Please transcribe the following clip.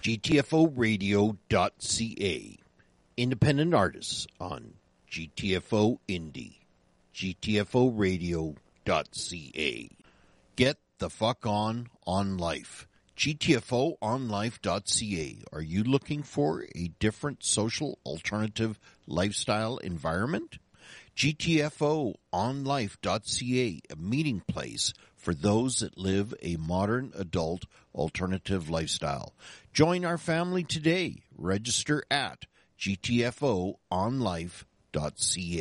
GTFOradio.ca. Independent artists on GTFO Indie. GTFOradio.ca. Get the fuck on life. GTFOonlife.ca. Are you looking for a different social alternative lifestyle environment? GTFOonlife.ca, a meeting place for those that live a modern adult alternative lifestyle. Join our family today. Register at GTFOonlife.ca.